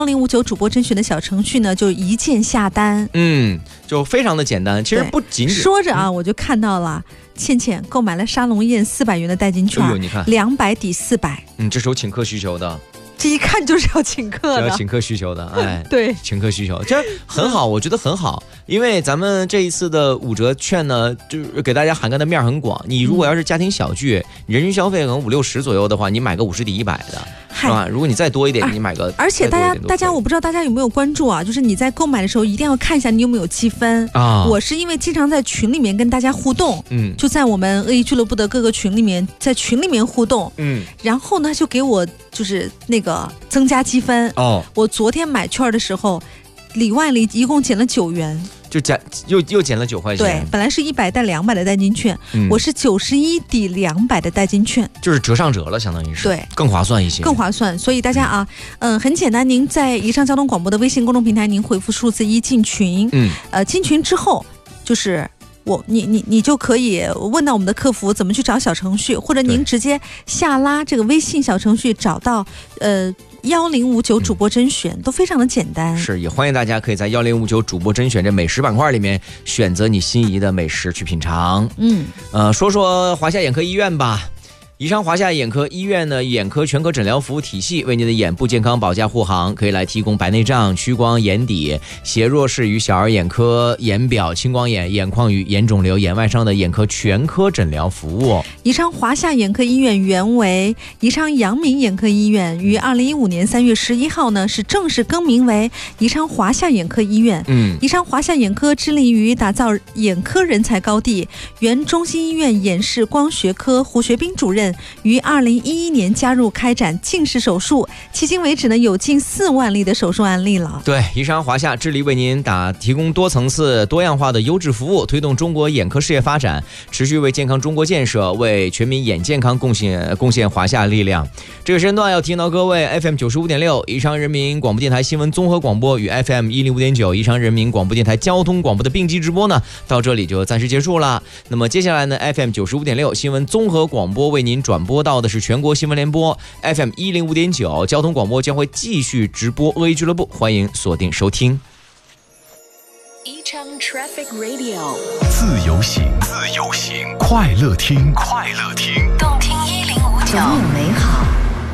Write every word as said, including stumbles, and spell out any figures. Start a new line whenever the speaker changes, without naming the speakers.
零五九主播甄选的小程序呢，就一键下单，
嗯，就非常的简单。其实不仅仅
说着啊，嗯、我就看到了倩倩购买了沙龙宴四百元的代金券，
哎、你看
两百抵四百，
嗯，这是有请客需求的。
这一看就是要请客的，
要请客需求的，哎，
对，
请客需求，这很好，我觉得很好，因为咱们这一次的五折券呢，就是给大家涵盖的面很广。你如果要是家庭小聚，嗯、人均消费可能五六十左右的话，你买个五十抵一百的，是吧？如果你再多一点，你买个，
而且大家大家，我不知道大家有没有关注啊？就是你在购买的时候一定要看一下你有没有积分啊。我是因为经常在群里面跟大家互动，嗯，就在我们恶意俱乐部的各个群里面，在群里面互动，嗯，然后呢就给我就是那个。增加积分哦！我昨天买券的时候，里外里一共减了九元，
就减又又减了九块钱。
对，本来是一百带两百的代金券，嗯、我是九十一抵两百的代金券，
就是折上折了，相当于是
对，
更划算一些，
更划算。所以大家啊，嗯、呃，很简单，您在宜昌交通广播的微信公众平台，您回复数字一进群，嗯，呃，进群之后就是。我你你你就可以问到我们的客服怎么去找小程序，或者您直接下拉这个微信小程序找到呃幺零五九主播甄选、嗯、都非常的简单。
是，也欢迎大家可以在幺零五九主播甄选这美食板块里面选择你心仪的美食去品尝。嗯，呃，说说华夏眼科医院吧。宜昌华夏眼科医院呢，眼科全科诊疗服务体系为您的眼部健康保驾护航，可以来提供白内障、屈光、眼底、斜弱视与小儿眼科、眼表、青光眼、眼眶与眼肿瘤、眼外伤的眼科全科诊疗服务。
宜昌华夏眼科医院原为宜昌阳明眼科医院，于二零一五年三月十一号呢是正式更名为宜昌华夏眼科医院。嗯，宜昌华夏眼科致力于打造眼科人才高地。原中心医院眼视光学科胡学兵主任于二零一一年加入开展近视手术，迄今为止呢有近四万例的手术案例了。
对，宜昌华夏致力为您打提供多层次、多样化的优质服务，推动中国眼科事业发展，持续为健康中国建设、为全民眼健康贡献贡献华夏力量。这个时间段要提醒到各位 ，F M 九十五点六宜昌人民广播电台新闻综合广播与 F M 一零五点九宜昌人民广播电台交通广播的并机直播呢，到这里就暂时结束了。那么接下来呢 ，F M 九十五点六新闻综合广播为您转播到的是全国新闻联播 F M 一零五点九交通广播将会继续直播恶意俱乐部，欢迎锁定收听。
宜昌 Traffic Radio，
自由行，自由行，快乐听，快乐听，
动听一零五九，
总有美好。